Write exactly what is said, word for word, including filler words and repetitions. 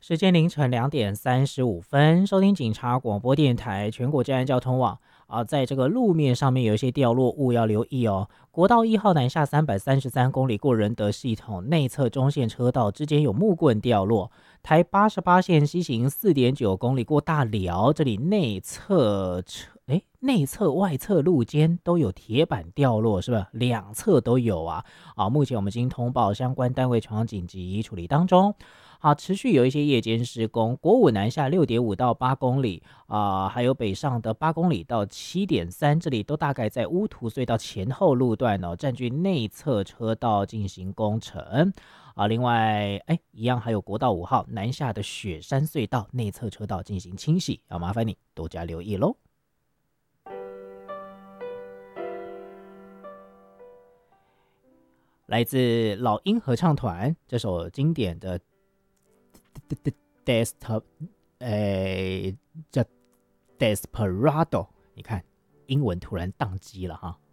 时间凌晨两点三十五分，收听警察广播电台全国治安交通网啊，在这个路面上面有一些掉落物要留意哦。国道一号南下三百三十三公里过仁德系统内侧中线车道之间有木棍掉落。台八十八线西行四点九公里过大寮，这里内侧车诶内侧外侧路肩都有铁板掉落，是吧？两侧都有啊。啊，目前我们已经通报相关单位前往紧急处理当中。好，持续有一些夜间施工，国五南下六点五到八公里啊、呃还有北上的八公里到七点三，这里都大概在乌涂隧道前后路段哦，占据内侧车道进行工程啊。另外，哎，一样还有国道五号南下的雪山隧道内侧车道进行清洗，要麻烦你多加留意喽。来自老鹰合唱团这首经典的 Desp 呃叫 Desperado， 你看英文突然宕机了哈。